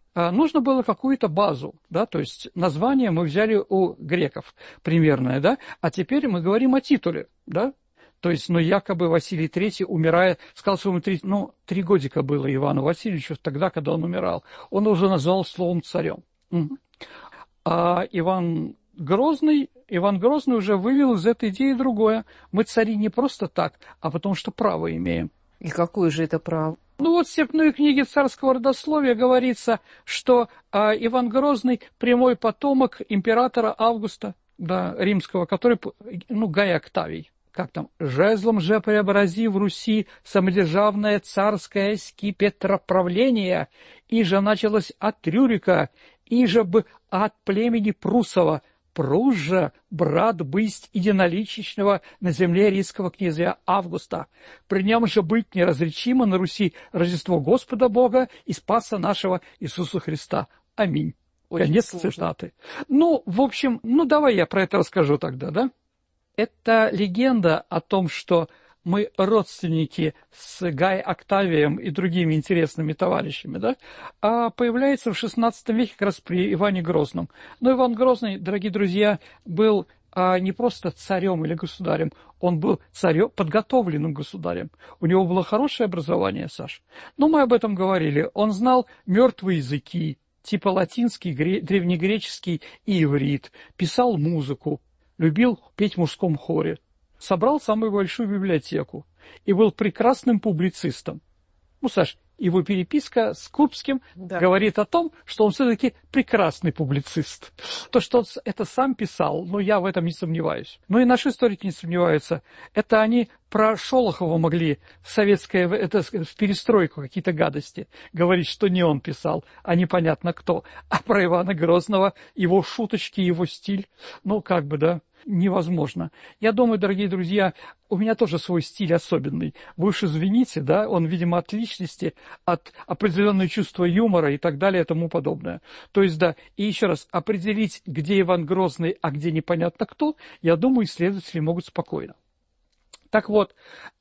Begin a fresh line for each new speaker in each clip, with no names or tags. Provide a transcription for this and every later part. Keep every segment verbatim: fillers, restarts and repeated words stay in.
нужно было какую-то базу, да, то есть название мы взяли у греков примерное, да, а теперь мы говорим о титуле, да, то есть, ну, якобы Василий Третий, умирая, сказал своему три, ну, три годика было Ивану Васильевичу тогда, когда он умирал, он уже назвал словом царем. Угу. А Иван Грозный, Иван Грозный уже вывел из этой идеи другое. Мы цари не просто так, а потому что право имеем.
И какое же это право?
Ну вот в степной книге царского родословия говорится, что а, Иван Грозный прямой потомок императора Августа, да, римского, который, ну, Гай Октавий. Как там? «Жезлом же преобрази в Руси самодержавное царское скипетроправление, и же началось от Рюрика, и же б от племени Прусова, Прус же, брат бысть единоличечного на земле рийского князя Августа. При нем же быть неразличимо на Руси Рождество Господа Бога и Спаса нашего Иисуса Христа. Аминь». Конец цитаты. Ну, в общем, ну давай я про это расскажу тогда, да? Это легенда о том, что мы родственники с Гай Октавием и другими интересными товарищами, да, а появляется в шестнадцатом веке как раз при Иване Грозном. Но Иван Грозный, дорогие друзья, был а, не просто царем или государем, он был царем, подготовленным государем. У него было хорошее образование, Саш. Но мы об этом говорили. Он знал мертвые языки, типа латинский, гре... древнегреческий и иврит, писал музыку, любил петь в мужском хоре, собрал самую большую библиотеку и был прекрасным публицистом. Ну, Саш, его переписка с Курбским, да, говорит о том, что он все-таки прекрасный публицист. То, что он это сам писал, ну, я в этом не сомневаюсь. Ну, и наши историки не сомневаются. Это они про Шолохова могли в советское, это, в перестройку какие-то гадости говорить, что не он писал, а непонятно кто. А про Ивана Грозного, его шуточки, его стиль, ну, как бы, да, невозможно. Я думаю, дорогие друзья, у меня тоже свой стиль особенный. Вы уж извините, да, он, видимо, от личности, от определенного чувства юмора и так далее и тому подобное. То есть, да, и еще раз, определить, где Иван Грозный, а где непонятно кто, я думаю, исследователи могут спокойно. Так вот,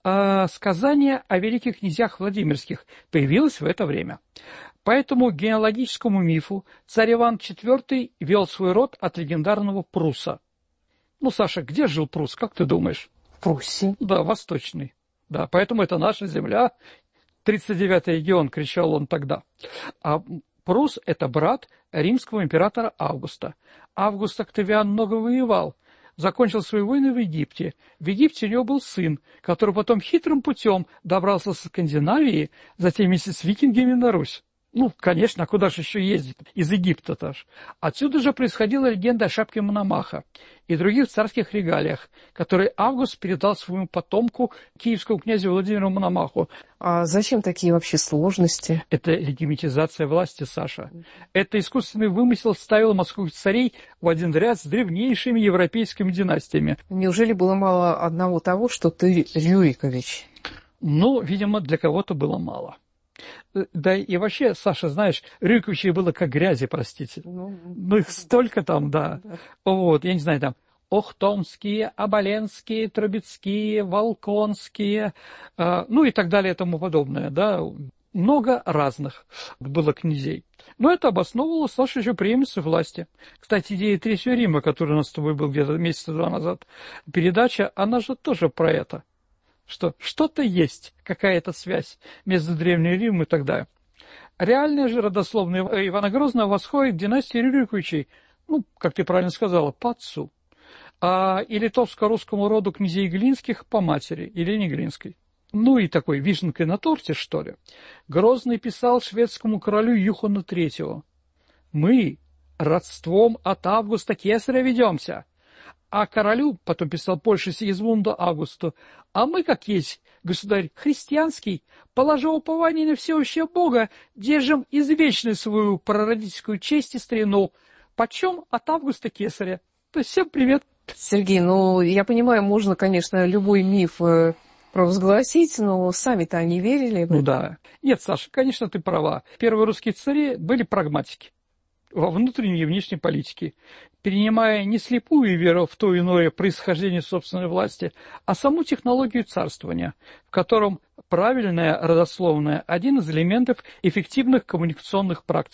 э, сказание о великих князьях Владимирских появилось в это время. По этому генеалогическому мифу царь Иван четвёртый вел свой род от легендарного Пруса. Ну, Саша, где жил Прус, как ты думаешь?
В Пруссии.
Да, восточный. Да, поэтому это наша земля. тридцать девятый регион, кричал он тогда. А Прус – это брат римского императора Августа. Август Октавиан много воевал. Закончил свои войны в Египте. В Египте у него был сын, который потом хитрым путем добрался со Скандинавии, затем вместе с викингами на Русь. Ну, конечно, а куда же еще ездить? Из Египта-то ж. Отсюда же происходила легенда о шапке Мономаха и других царских регалиях, которые Август передал своему потомку, киевскому князю Владимиру Мономаху.
А зачем такие вообще сложности?
Это легитимизация власти, Саша. Это искусственный вымысел ставил московских царей в один ряд с древнейшими европейскими династиями.
Неужели было мало одного того, что ты Рюрикович? Ну,
видимо, для кого-то было мало. Да и вообще, Саша, знаешь, Рюриковичей было как грязи, простите. Ну, ну их столько там, да. да. Вот, я не знаю, там Охтомские, Оболенские, Трубецкие, Волконские, э, ну и так далее и тому подобное, да. Много разных было князей. Но это обосновывало, Саша, еще преемственность власти. Кстати, идея Третьего Рима, которая у нас с тобой был где-то месяца два назад, передача, она же тоже про это. Что что-то есть, какая-то связь между Древним Римом и так далее. Реальная же родословная Ивана Грозного восходит к династии Рюриковичей, ну, как ты правильно сказала, по отцу, а, и литовско-русскому роду князей Глинских по матери, Елене Глинской. Ну и такой вишенкой на торте, что ли. Грозный писал шведскому королю Юхану Третьему: «Мы родством от Августа Кесаря ведемся». А королю, потом писал Польше Сигизмунду Августу: «А мы, как есть государь христианский, положа упование на всеобщего Бога, держим извечную свою прародительскую честь и старину, почем от Августа Кесаря». То есть всем привет.
Сергей, ну, я понимаю, можно, конечно, любой миф э, провозгласить, но сами-то они верили.
Ну да. Нет, Саша, конечно, ты права. Первые русские цари были прагматики во внутренней и внешней политике, перенимая не слепую веру в то иное происхождение собственной власти, а саму технологию царствования, в котором правильная родословная – один из элементов эффективных коммуникационных практик.